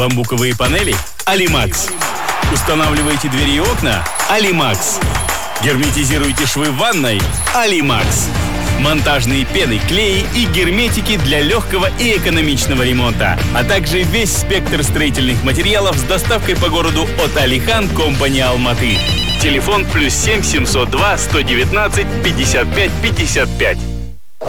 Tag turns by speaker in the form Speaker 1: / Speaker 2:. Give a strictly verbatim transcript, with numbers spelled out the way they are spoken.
Speaker 1: Бамбуковые панели? Алимакс. Устанавливаете двери и окна? Алимакс. Герметизируете швы в ванной? Алимакс. Монтажные пены, клеи и герметики для легкого и экономичного ремонта, а также весь спектр строительных материалов с доставкой по городу от Алихан Компани Алматы. Телефон плюс семь семьсот два сто девятнадцать пятьдесят пять пятьдесят пять.